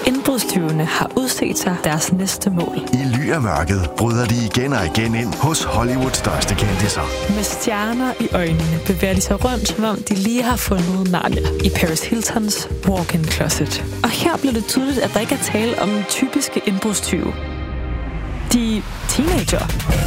Indbrudstyvene har udset sig deres næste mål. I ly af mørket bryder de igen og igen ind hos Hollywoods største kendisser. Med stjerner i øjnene bevæger de sig rundt, som om de lige har fundet Narnia i Paris Hiltons walk-in closet. Og her bliver det tydeligt, at der ikke er tale om typiske indbrudstyve. De er teenager.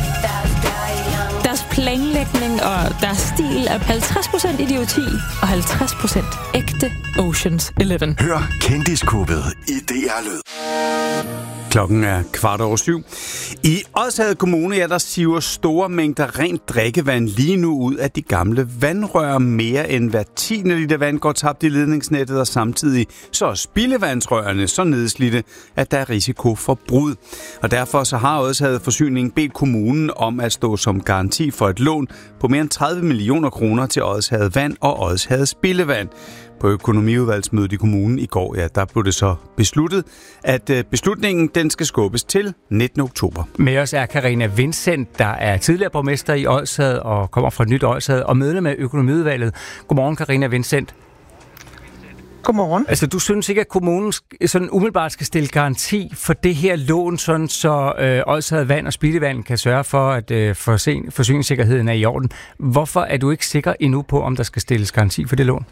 Deres planlægning og deres stil er 50% idioti og 50% ægte Ocean's 11. Hør Kendiskubbet i DR Lyd. Klokken er 7:15. I Odsherred Kommune der siver store mængder rent drikkevand lige nu ud af de gamle vandrør. Mere end hver 10. liter vand går tabt i ledningsnettet, og samtidig så er spildevandsrørene så nedslidte, at der er risiko for brud. Og derfor så har Odsherred Forsyning bedt kommunen om at stå som garanti for et lån på mere end 30 millioner kroner til Odsherred Vand og Odsherred Spildevand. På økonomiudvalgsmødet i kommunen i går, der blev det så besluttet, at beslutningen den skal skubbes til 19. oktober. Med os er Karina Vincent, der er tidligere borgmester i Odsherred og kommer fra et nyt Odsherred og medlem af økonomiudvalget. Godmorgen, Karina Vincent. Godmorgen. Altså, du synes ikke, at kommunen sådan umiddelbart skal stille garanti for det her lån, sådan så Odsherred Vand og Spildevand kan sørge for, at forsyningssikkerheden er i orden. Hvorfor er du ikke sikker endnu på, om der skal stilles garanti for det lån?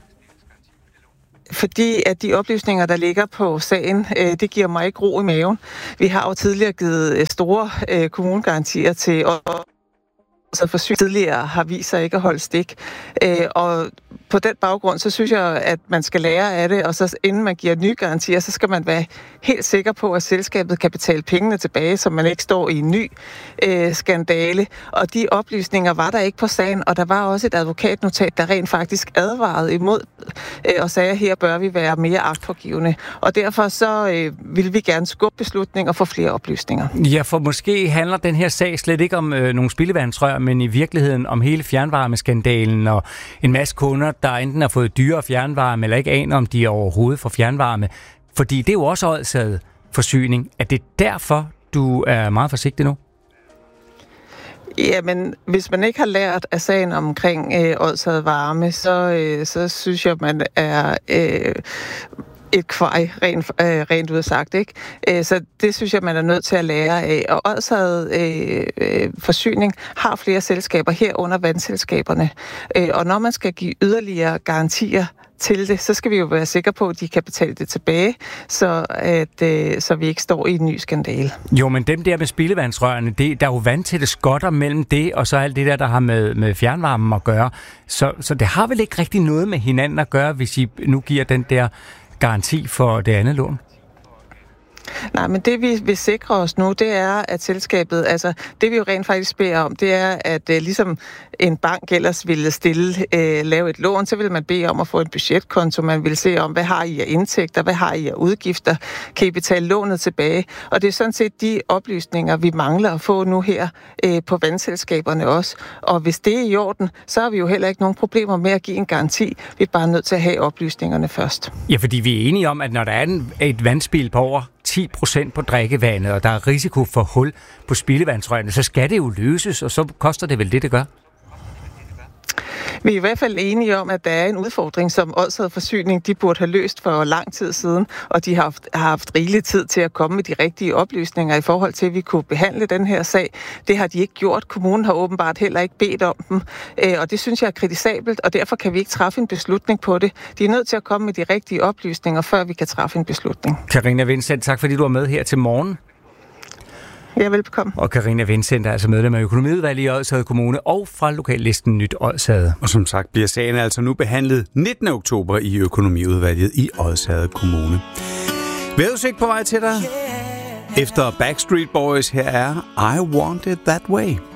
Fordi at de oplysninger, der ligger på sagen, det giver mig ikke ro i maven. Vi har jo tidligere givet store kommunegarantier til, og forsyning tidligere har vist sig ikke at holde stik. Og på den baggrund, så synes jeg, at man skal lære af det, og så inden man giver nye garantier, så skal man være helt sikker på, at selskabet kan betale pengene tilbage, så man ikke står i en ny skandale. Og de oplysninger var der ikke på sagen, og der var også et advokatnotat, der rent faktisk advarede imod og sagde, at her bør vi være mere agtpågivende. Og derfor så vil vi gerne skubbe beslutninger og få flere oplysninger. Ja, for måske handler den her sag slet ikke om nogle spildevandsrør, men i virkeligheden om hele fjernvarmeskandalen og en masse kunder, der enten har fået dyre fjernvarme, eller ikke aner, om de overhovedet får fjernvarme. Fordi det er jo også Odsherred Forsyning. Er det derfor, du er meget forsigtig nu? Jamen, hvis man ikke har lært af sagen omkring Odsherred Varme, så synes jeg, man er et kvej, rent ud sagt, ikke? Så det synes jeg, man er nødt til at lære af. Og Odsherred Forsyning har flere selskaber herunder vandselskaberne. Og når man skal give yderligere garantier til det, så skal vi jo være sikre på, at de kan betale det tilbage, så vi ikke står i en ny skandale. Jo, men dem der med spildevandsrørene, der er jo vandtætte skotter mellem det, og så alt det der har med fjernvarmen at gøre. Så det har vel ikke rigtig noget med hinanden at gøre, hvis I nu giver den der garanti for det andet lån? Nej, men det vi vil sikre os nu, det er, at selskabet, altså det vi jo rent faktisk beder om, det er, at ligesom en bank ellers ville lave et lån, så vil man bede om at få en budgetkonto, man vil se om, hvad har I af indtægter, hvad har I af udgifter, kan I betale lånet tilbage? Og det er sådan set de oplysninger, vi mangler at få nu her på vandselskaberne også. Og hvis det er i orden, så har vi jo heller ikke nogen problemer med at give en garanti. Vi er bare nødt til at have oplysningerne først. Ja, fordi vi er enige om, at når der er et vandspild på over 10% på drikkevandet, og der er risiko for hul på spildevandsrørene, så skal det jo løses, og så koster det vel det gør? Vi er i hvert fald enige om, at der er en udfordring, som Odsherred Forsyning de burde have løst for lang tid siden, og de har haft rigelig tid til at komme med de rigtige oplysninger i forhold til, at vi kunne behandle den her sag. Det har de ikke gjort. Kommunen har åbenbart heller ikke bedt om dem, og det synes jeg er kritisabelt, og derfor kan vi ikke træffe en beslutning på det. De er nødt til at komme med de rigtige oplysninger, før vi kan træffe en beslutning. Karina Vincent, tak fordi du var med her til morgen. Ja, velbekomme. Og Karina Vincent er altså medlem af økonomiudvalget i Odsherred Kommune og fra lokallisten Nyt Odsherred. Og som sagt bliver sagen altså nu behandlet 19. oktober i økonomiudvalget i Odsherred Kommune. Vejrudsigt på vej til dig. Efter Backstreet Boys, her er I Want It That Way.